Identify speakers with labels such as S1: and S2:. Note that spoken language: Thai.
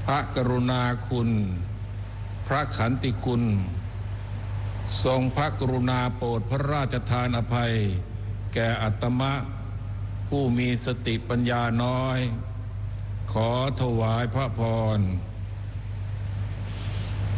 S1: พระกรุณาคุณพระขันติคุณทรงพระกรุณาโปรดพระราชทานอภัยแก่อาตมะผู้มีสติปัญญาน้อยขอถวายพระพร